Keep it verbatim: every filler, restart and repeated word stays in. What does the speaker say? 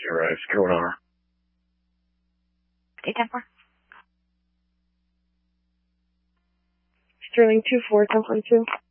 zero, Sterling R. Eight ten four. Sterling two four ten forty two.